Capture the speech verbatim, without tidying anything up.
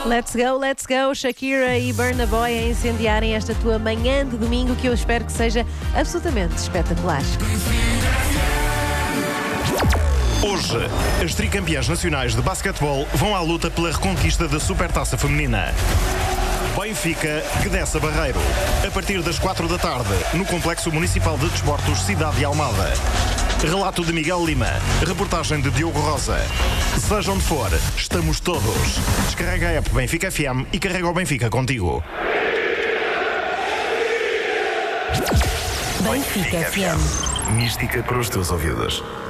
Let's go, let's go, Shakira e Burna Boy a incendiarem esta tua manhã de domingo, que eu espero que seja absolutamente espetacular. Hoje, as tricampeãs nacionais de basquetebol vão à luta pela reconquista da Supertaça Feminina. Benfica que desce a Barreiro, a partir das quatro da tarde, no Complexo Municipal de Desportos Cidade de Almada. Relato de Miguel Lima, reportagem de Diogo Rosa. Seja onde for, estamos todos. Descarrega a app Benfica F M e carrega o Benfica contigo. Benfica F M. Mística para os teus ouvidos.